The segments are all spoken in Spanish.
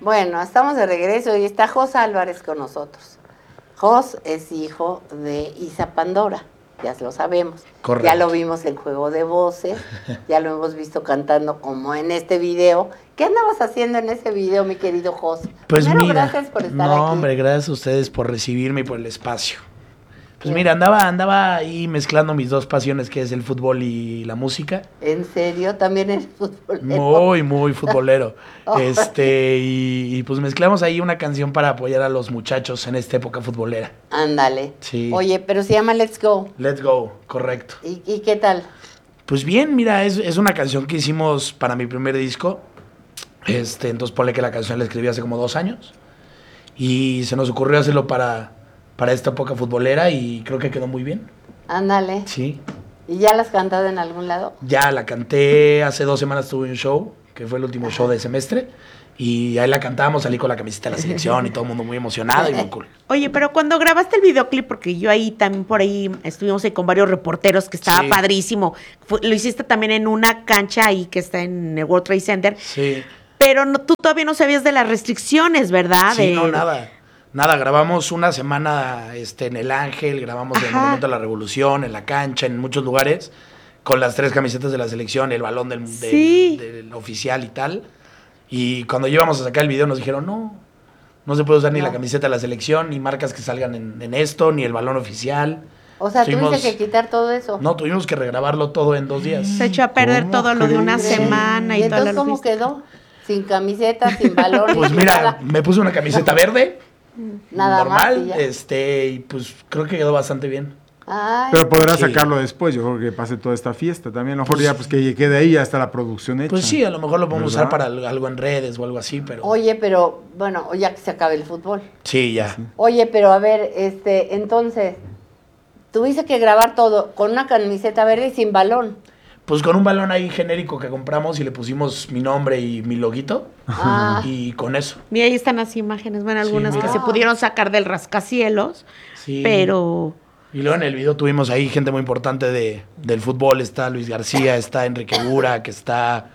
Bueno, estamos de regreso y está Jos Álvarez con nosotros. Jos es hijo de Isa Pandora, ya lo sabemos. Correcto. Ya lo vimos en Juego de Voces, ya lo hemos visto cantando como en este video. ¿Qué andabas haciendo en ese video, mi querido Jos? Pues Primero, mira, gracias por estar aquí. no, hombre, gracias a ustedes por recibirme y por el espacio. Pues mira, andaba ahí mezclando mis dos pasiones, que es el fútbol y la música. ¿En serio? ¿También eres futbolero? Muy futbolero. Y pues mezclamos ahí una canción para apoyar a los muchachos en esta época futbolera. Ándale. Sí. Oye, pero se llama Let's Go. Let's Go, correcto. ¿Y qué tal? Pues bien, mira, es una canción que hicimos para mi primer disco. Entonces ponle que la canción la escribí hace como 2 años. Y se nos ocurrió hacerlo para esta época futbolera y creo que quedó muy bien. Ándale. Sí. ¿Y ya la has cantado en algún lado? Ya la canté, hace 2 semanas tuve un show, que fue el último show de semestre, y ahí la cantamos, salí con la camiseta de la selección y todo el mundo muy emocionado y muy cool. Oye, pero cuando grabaste el videoclip, porque yo ahí también por ahí estuvimos ahí con varios reporteros, que estaba Sí. padrísimo. Lo hiciste también en una cancha ahí que está en el World Trade Center. Sí. Pero tú todavía no sabías de las restricciones, ¿verdad? Sí, no, nada, grabamos una semana en El Ángel, grabamos en el Ajá. Monumento a la Revolución, en la cancha, en muchos lugares, con las 3 camisetas de la selección, el balón Sí. del oficial y tal. Y cuando íbamos a sacar el video nos dijeron, no se puede usar ni No. la camiseta de la selección, ni marcas que salgan en esto, ni el balón oficial. O sea, Tuvimos- tuviste que quitar todo eso. No, tuvimos que regrabarlo todo en 2 días. Se echó a perder ¿Cómo todo lo de una crees? semana ¿Y y todo entonces lo cómo quedó? Sin camiseta, sin balón. Pues sin mira, nada. me puse una camiseta verde, Nada normal, más y ya. y pues creo que quedó bastante bien. Ay, Pero podrás Sí. sacarlo después, yo creo que pase toda esta fiesta también. A lo mejor ya pues que quede ahí, ya está la producción hecha. Pues sí, a lo mejor lo podemos usar ¿Verdad? para algo en redes o algo así, pero... Oye, pero, bueno, ya que se acabe el fútbol. Sí, ya. Oye, pero a ver, entonces, tuviste que grabar todo con una camiseta verde y sin balón. Pues con un balón ahí genérico que compramos y le pusimos mi nombre y mi loguito. Ah. Y con eso. Mira, ahí están las imágenes, bueno, algunas Sí, que mira. se pudieron sacar del rascacielos, Sí. pero... Y luego en el video tuvimos ahí gente muy importante del fútbol. Está Luis García, está Enrique Bura, que está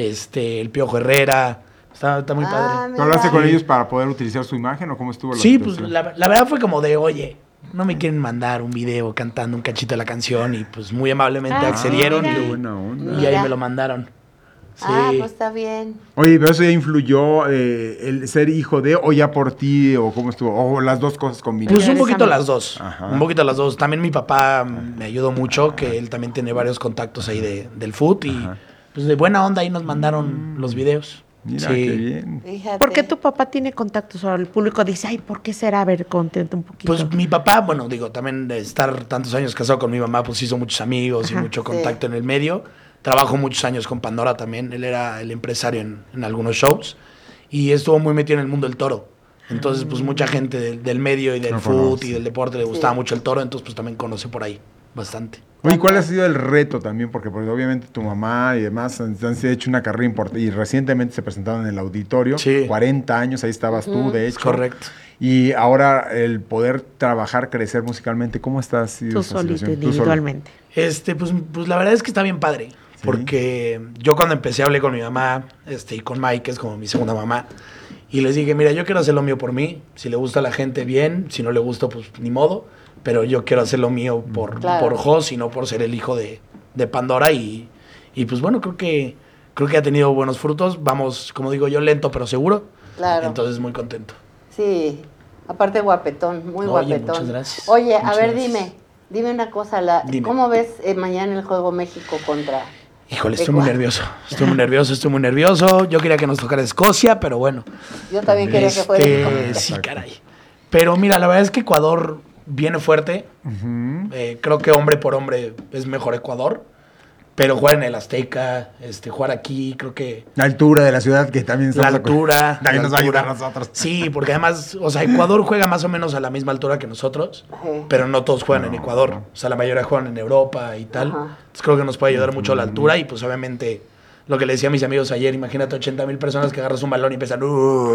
el Piojo Herrera. Está muy padre. ¿Tú hablaste mira. con ellos para poder utilizar su imagen o cómo estuvo la Sí, pues situación? la verdad fue como de, oye, no me quieren mandar un video cantando un cachito de la canción. Y pues muy amablemente Ah, accedieron mira. Qué y, buena onda. y ahí Mira. me lo mandaron. Sí. Ah, pues está bien. Oye, pero eso ya influyó el ser hijo de, o ya por ti, o cómo estuvo, o las dos cosas combinadas. Pues un poquito Regresamos. las dos. Ajá. Un poquito las dos. También mi papá me ayudó mucho, que él también tiene varios contactos ahí del fut. Y Ajá. pues de buena onda ahí nos mandaron los videos. Mira, Sí. qué bien. Fíjate. ¿Por qué tu papá tiene contactos? O el público dice, ay, ¿por qué será? A ver, contenta un poquito. Pues mi papá, bueno, digo, también de estar tantos años casado con mi mamá, pues hizo muchos amigos y Ajá. mucho Sí. contacto en el medio. Trabajó muchos años con Pandora también. Él era el empresario en algunos shows. Y estuvo muy metido en el mundo del toro. Entonces, pues mucha gente del medio y del Lo fut conoce. y del deporte le gustaba mucho el toro. Entonces, pues también conoce por ahí bastante. Oye, ¿cuál ha sido el reto también? Porque obviamente tu mamá y demás han hecho una carrera importante y recientemente se presentaron en el auditorio. Sí. 40 años, ahí estabas tú, de Es hecho. correcto. Y ahora el poder trabajar, crecer musicalmente, ¿cómo estás? Tú solito, individualmente. Pues la verdad es que está bien padre. Sí. Porque yo cuando empecé hablé con mi mamá y con Mike, que es como mi segunda mamá. Y les dije, mira, yo quiero hacer lo mío por mí. Si le gusta a la gente, bien. Si no le gusta, pues ni modo. Pero yo quiero hacer lo mío Claro. por Jos y no por ser el hijo de Pandora. Y pues bueno, creo que ha tenido buenos frutos. Vamos, como digo yo, lento pero seguro. Claro. Entonces muy contento. Sí, aparte guapetón, muy Oye, guapetón. muchas gracias. Oye, a Muchas ver, gracias. dime una cosa, Dime. ¿cómo ves mañana el juego México contra... Híjole, estoy muy nervioso. Estoy muy nervioso. Yo quería que nos tocara Escocia, pero bueno. Yo también quería que fuera... Sí, caray. Pero mira, la verdad es que Ecuador viene fuerte. Ujú. Creo que hombre por hombre es mejor Ecuador. Pero jugar en el Azteca, jugar aquí, creo que La altura de la ciudad, que también la estamos altura. También la nos va a ayudar a altura. nosotros. Sí, porque además, o sea, Ecuador juega más o menos a la misma altura que nosotros, Sí. pero no todos juegan en No. Ecuador. O sea, la mayoría juegan en Europa y tal. Ajá. Entonces creo que nos puede ayudar mucho la altura y pues obviamente lo que le decía a mis amigos ayer, imagínate 80,000 personas que agarras un balón y empiezan...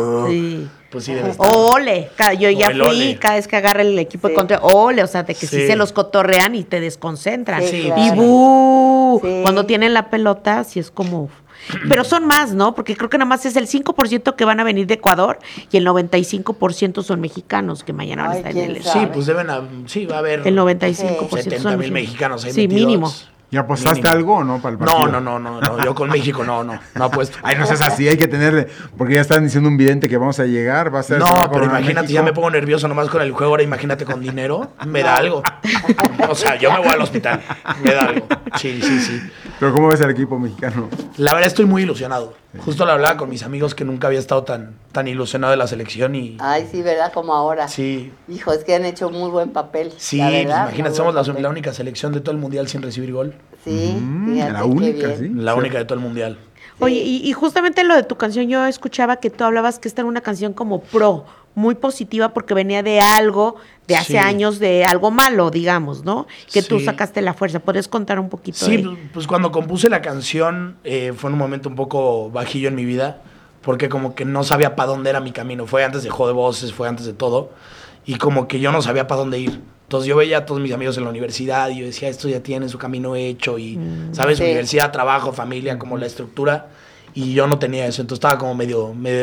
Sí. Pues sí, debe estar. Ole, yo ya O el fui, ole. cada vez que agarra el equipo Sí. de contra, ole, o sea, de que sí. Sí. se los cotorrean y te desconcentran. Sí, Sí, claro. Y ¡bu! Sí. Cuando tienen la pelota, sí es como... Pero son más, ¿no? Porque creo que nada más es el 5% que van a venir de Ecuador y el 95% son mexicanos que mañana van a Ay, estar en ¿quién el sabe? Sí, pues va a haber El 95% 70,000 mexicanos ahí Sí, metidos. mínimo. ¿Y apostaste Mínimo. algo o no para el partido? No, yo con México no apuesto. Ay, no seas así, hay que tener, porque ya están diciendo un vidente que vamos a llegar, va a ser... No, se va a pero coronar imagínate, México. ya me pongo nervioso nomás con el juego, ahora imagínate con dinero, me da algo. O sea, yo me voy al hospital, me da algo. Sí. Pero ¿cómo ves al equipo mexicano? La verdad estoy muy ilusionado. Justo lo hablaba con mis amigos que nunca había estado tan ilusionado de la selección y Ay, sí, ¿verdad? Como ahora. sí, Hijo, es que han hecho muy buen papel. sí, la pues verdad, imagínate, muy somos buen papel. la única selección de todo el mundial sin recibir gol. Sí, fíjate La qué única, bien. ¿sí? La única de todo el mundial. Oye, y justamente lo de tu canción, yo escuchaba que tú hablabas que esta era una canción como pro, muy positiva porque venía de algo de hace Sí. años, de algo malo, digamos, ¿no? Que tú Sí. sacaste la fuerza. ¿Podrías contar un poquito Sí, de...? pues cuando compuse la canción fue en un momento un poco bajillo en mi vida, porque como que no sabía para dónde era mi camino. Fue antes de Juego de Voces, fue antes de todo, y como que yo no sabía para dónde ir. Entonces yo veía a todos mis amigos en la universidad y yo decía, estos ya tienen su camino hecho y, ¿sabes? Sí. Universidad, trabajo, familia, como la estructura, y yo no tenía eso. Entonces estaba como medio